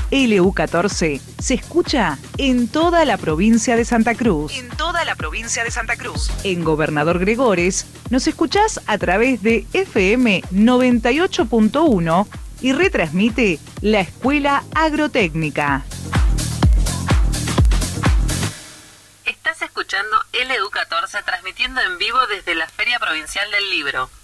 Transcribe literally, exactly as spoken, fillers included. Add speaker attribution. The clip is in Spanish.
Speaker 1: L U catorce se escucha en toda la provincia de Santa Cruz. En toda la provincia de Santa Cruz. En Gobernador Gregores nos escuchás a través de F M noventa y ocho punto uno y retransmite la Escuela Agrotécnica.
Speaker 2: Estás escuchando L U catorce transmitiendo en vivo desde la Feria Provincial del Libro.